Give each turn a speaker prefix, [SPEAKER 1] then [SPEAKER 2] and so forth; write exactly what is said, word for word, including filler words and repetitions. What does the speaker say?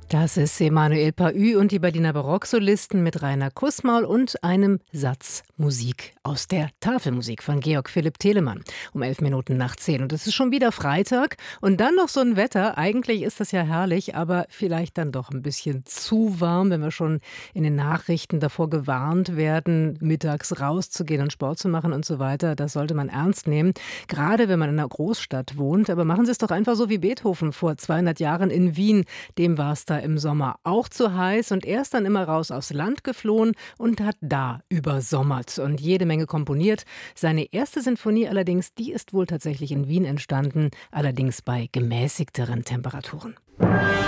[SPEAKER 1] Das ist Emanuel Pahü und die Berliner Barocksolisten mit Rainer Kussmaul und einem Satz Musik aus der Tafelmusik von Georg Philipp Telemann um elf Minuten nach zehn. Und es ist schon wieder Freitag und dann noch so ein Wetter. Eigentlich ist das ja herrlich, aber vielleicht dann doch ein bisschen zu warm, wenn wir schon in den Nachrichten davor gewarnt werden, mittags rauszugehen und Sport zu machen und so weiter. Das sollte man ernst nehmen, gerade wenn man in einer Großstadt wohnt. Aber machen Sie es doch einfach so wie Beethoven vor zweihundert Jahren in Wien. Dem war es da im Sommer auch zu heiß und er ist dann immer raus aufs Land geflohen und hat da übersommert und jede Menge komponiert. Seine erste Sinfonie allerdings, die ist wohl tatsächlich in Wien entstanden, allerdings bei gemäßigteren Temperaturen.